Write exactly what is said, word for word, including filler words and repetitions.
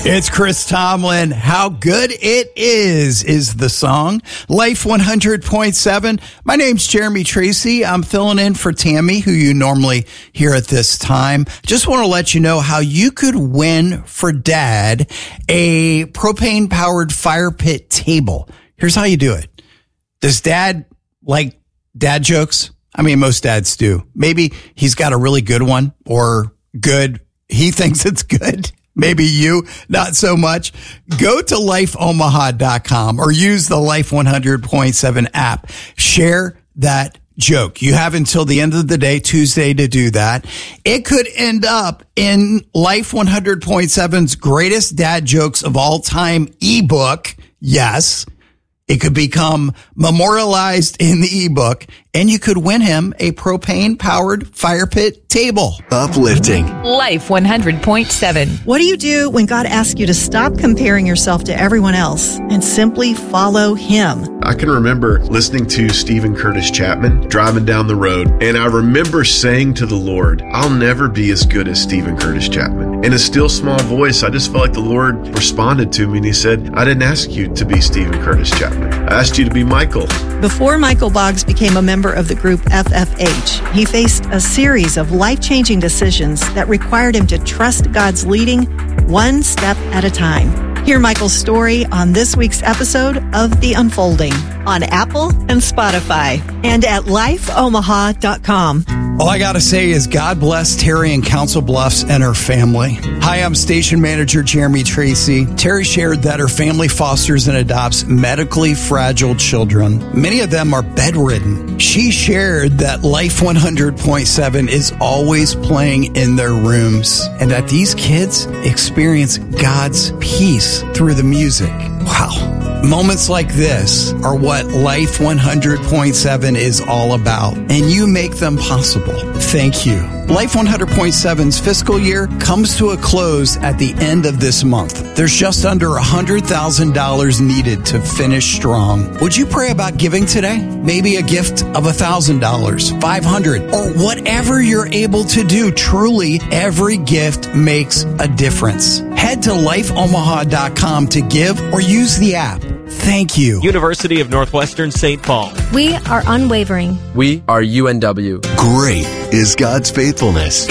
It's Chris Tomlin. How good it is, is the song. Life one hundred point seven. My name's Jeremy Tracy. I'm filling in for Tammy, who you normally hear at this time. Just want to let you know how you could win for Dad a propane-powered fire pit table. Here's how you do it. Does Dad like dad jokes? I mean, most dads do. Maybe he's got a really good one, or good. He thinks it's good. Maybe you, not so much. Go to life omaha dot com or use the Life one hundred point seven app. Share that joke. You have until the end of the day, Tuesday, to do that. It could end up in Life one hundred point seven's Greatest Dad Jokes of All Time ebook. Yes. It could become memorialized in the ebook, and you could win him a propane-powered fire pit table. Uplifting. Life one hundred point seven. What do you do when God asks you to stop comparing yourself to everyone else and simply follow Him? I can remember listening to Stephen Curtis Chapman driving down the road, and I remember saying to the Lord, I'll never be as good as Stephen Curtis Chapman. In a still small voice, I just felt like the Lord responded to me, and He said, I didn't ask you to be Stephen Curtis Chapman. I asked you to be Michael. Before Michael Boggs became a member of the group F F H, he faced a series of life-changing decisions that required him to trust God's leading one step at a time. Hear Michael's story on this week's episode of The Unfolding on Apple and Spotify and at life omaha dot com. All I got to say is God bless Terry in Council Bluffs and her family. Hi, I'm station manager Jeremy Tracy. Terry shared that her family fosters and adopts medically fragile children. Many of them are bedridden. She shared that Life one hundred point seven is always playing in their rooms and that these kids experience God's peace through the music. Wow. Moments like this are what Life one hundred point seven is all about, and you make them possible. Thank you. Life one hundred point seven's fiscal year comes to a close at the end of this month. There's just under one hundred thousand dollars needed to finish strong. Would you pray about giving today? Maybe a gift of one thousand dollars, five hundred dollars, or whatever you're able to do. Truly, every gift makes a difference. Head to life omaha dot com to give or use the app. Thank you. University of Northwestern Saint Paul. We are unwavering. We are U N W. Great is God's faithfulness.